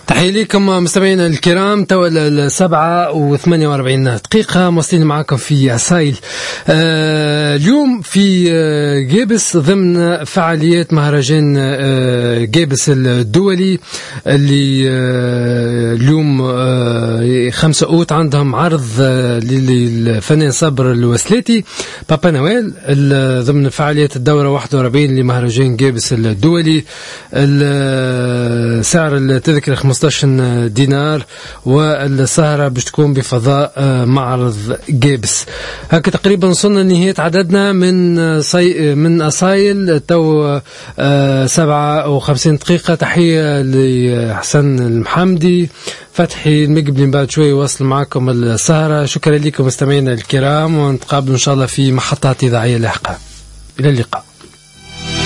تحية لكم مستمعينا الكرام. توا 7:48 دقيقة مواصلين معكم في عسايل. اليوم في جيبس ضمن فعاليات مهرجان جيبس الدولي اللي اليوم 5 أوت عندهم عرض للفنان صبر الوسلاتي بابا نويل ضمن فعاليات الدورة 41 لمهرجان جيبس الدولي. سعر التذكرة 15 دينار والسهرة باش تكون بفضاء معرض جيبس. هكا تقريبا وصلنا لنهاية عددنا من أصايل. تو 57 دقيقة. تحية لحسن المحمدي فتحي المقبلين بعد شوي وصل معكم السهرة. شكرا لكم مستمعينا الكرام ونتقابل إن شاء الله في محطات إذاعية لاحقة. إلى اللقاء.